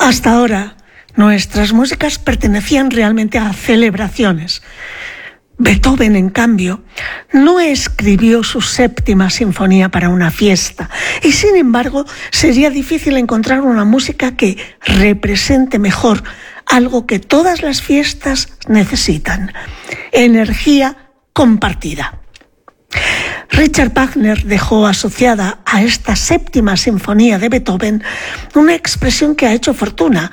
Hasta ahora, nuestras músicas pertenecían realmente a celebraciones. Beethoven, en cambio, no escribió su séptima sinfonía para una fiesta y, sin embargo, sería difícil encontrar una música que represente mejor algo que todas las fiestas necesitan: energía compartida. Richard Wagner dejó asociada a esta séptima sinfonía de Beethoven una expresión que ha hecho fortuna.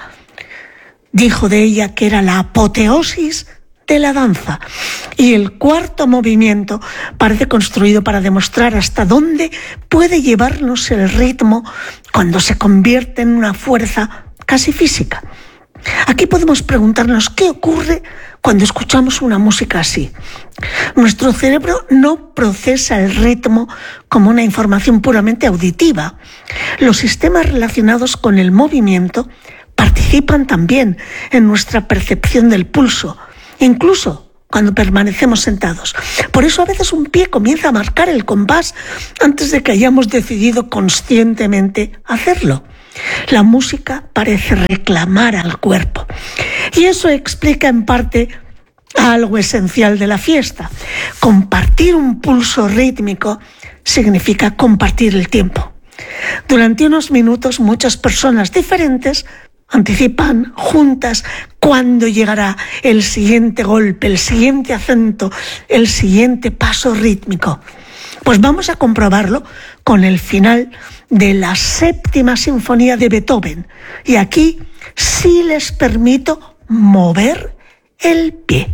Dijo de ella que era la apoteosis de la danza, y el cuarto movimiento parece construido para demostrar hasta dónde puede llevarnos el ritmo cuando se convierte en una fuerza casi física. Aquí podemos preguntarnos qué ocurre cuando escuchamos una música así. Nuestro cerebro no procesa el ritmo como una información puramente auditiva. Los sistemas relacionados con el movimiento participan también en nuestra percepción del pulso, incluso cuando permanecemos sentados. Por eso a veces un pie comienza a marcar el compás antes de que hayamos decidido conscientemente hacerlo. La música parece reclamar al cuerpo. Y eso explica en parte algo esencial de la fiesta. Compartir un pulso rítmico significa compartir el tiempo. Durante unos minutos, muchas personas diferentes anticipan juntas cuándo llegará el siguiente golpe, el siguiente acento, el siguiente paso rítmico. Pues vamos a comprobarlo con el final de la séptima sinfonía de Beethoven. Y aquí sí les permito mover el pie.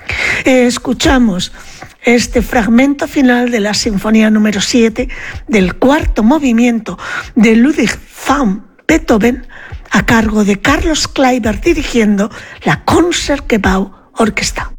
Escuchamos este fragmento final de la sinfonía número 7 del cuarto movimiento de Ludwig van Beethoven, a cargo de Carlos Kleiber dirigiendo la Concertgebouw Orquesta.